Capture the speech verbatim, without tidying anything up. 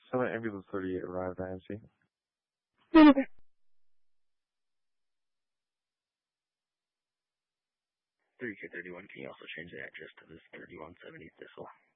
seven ambulance thirty-eight arrived, I M C. Okay. three K thirty-one, can you also change the address to this thirty-one seventy Thistle?